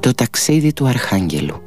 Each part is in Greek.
Το ταξίδι του Αρχάγγελου.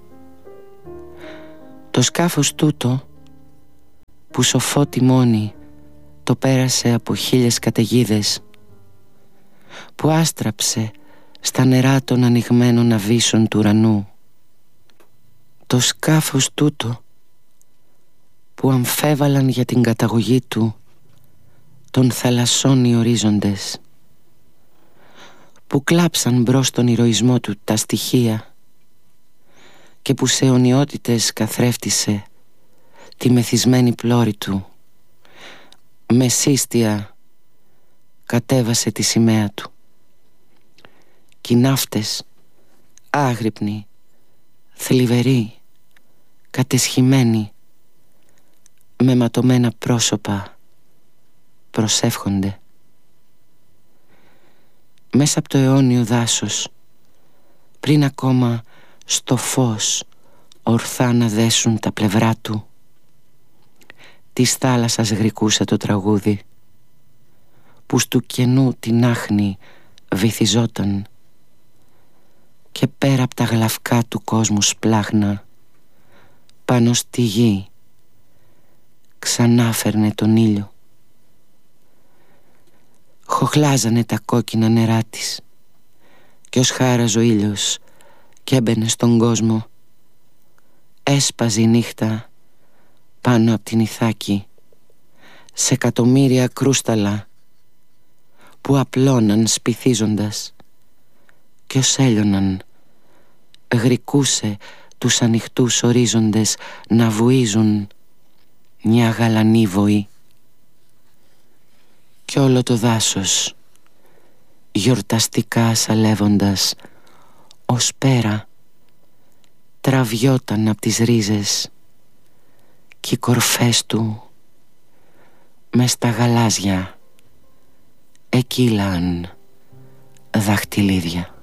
Το σκάφος τούτο που σοφό τιμόνι το πέρασε από 1000 καταιγίδες, που άστραψε στα νερά των ανοιγμένων αβύσσων του ουρανού, το σκάφος τούτο που αμφέβαλαν για την καταγωγή του των θαλασσών οι ορίζοντες, που κλάψαν μπρος τον ηρωισμό του τα στοιχεία και που σε αιωνιότητες καθρέφτησε τη μεθυσμένη πλώρη του, με σύστια κατέβασε τη σημαία του. Κι οι ναύτες, άγρυπνοι, θλιβεροί, κατεσχημένοι, με ματωμένα πρόσωπα προσεύχονται. Μέσα από το αιώνιο δάσος, πριν ακόμα στο φως ορθά να δέσουν τα πλευρά του, της θάλασσας γρικούσε το τραγούδι, που στου κενού την άχνη βυθιζόταν και πέρα από τα γλαυκά του κόσμου σπλάχνα, πάνω στη γη ξανά φέρνε τον ήλιο. Χοχλάζανε τα κόκκινα νερά της κι ως χάραζε ο ήλιος κι έμπαινε στον κόσμο, έσπαζε η νύχτα πάνω από την Ιθάκη σε εκατομμύρια κρούσταλα που απλώναν σπιθίζοντας κι ως έλειωναν γρικούσε τους ανοιχτούς ορίζοντες να βουίζουν μια γαλανή βοή. Κι όλο το δάσος γιορταστικά σαλεύοντας ως πέρα τραβιόταν απ' τις ρίζες κι οι κορφές του μες στα γαλάζια εκύλαν δαχτυλίδια.